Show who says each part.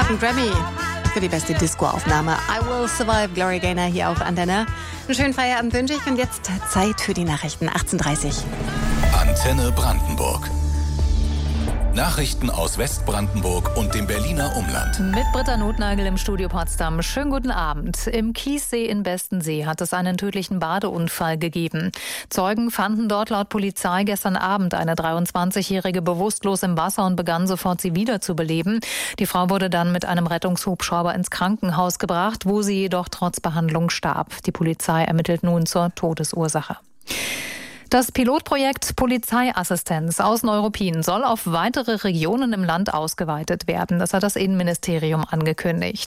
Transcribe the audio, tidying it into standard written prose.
Speaker 1: Ein Grammy für die beste Disco-Aufnahme. I Will Survive, Gloria Gaynor hier auf Antenne. Einen schönen Feierabend wünsche ich und jetzt Zeit für die Nachrichten, 18:30.
Speaker 2: Antenne Brandenburg. Nachrichten aus Westbrandenburg und dem Berliner Umland.
Speaker 3: Mit Britta Notnagel im Studio Potsdam. Schönen guten Abend. Im Kiessee in Bestensee hat es einen tödlichen Badeunfall gegeben. Zeugen fanden dort laut Polizei gestern Abend eine 23-Jährige bewusstlos im Wasser und begannen sofort, sie wiederzubeleben. Die Frau wurde dann mit einem Rettungshubschrauber ins Krankenhaus gebracht, wo sie jedoch trotz Behandlung starb. Die Polizei ermittelt nun zur Todesursache. Das Pilotprojekt Polizeiassistenz Außeneuropin soll auf weitere Regionen im Land ausgeweitet werden. Das hat das Innenministerium angekündigt.